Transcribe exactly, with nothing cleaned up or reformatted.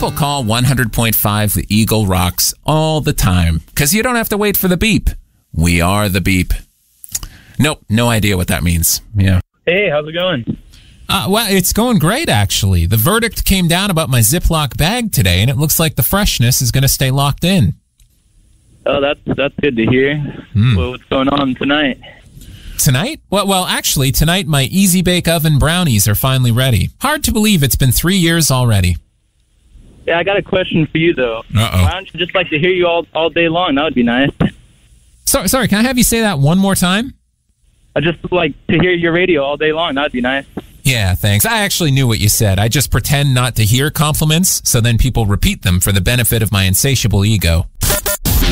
People call one hundred point five the Eagle Rocks all the time because you don't have to wait for the beep. We are the beep. Nope, no idea what that means. Yeah. Hey, how's it going? Uh, well, it's going great, actually. The verdict came down about my Ziploc bag today, and it looks like the freshness is going to stay locked in. Oh, that's that's good to hear. Mm. Well, what's going on tonight? Tonight? Well, well, actually, tonight my Easy Bake Oven brownies are finally ready. Hard to believe it's been three years already. Yeah, I got a question for you, though. Uh-oh. Why don't you just like to hear you all, all day long? That would be nice. Sorry, sorry, can I have you say that one more time? I just like to hear your radio all day long. That would be nice. Yeah, thanks. I actually knew what you said. I just pretend not to hear compliments, so then people repeat them for the benefit of my insatiable ego.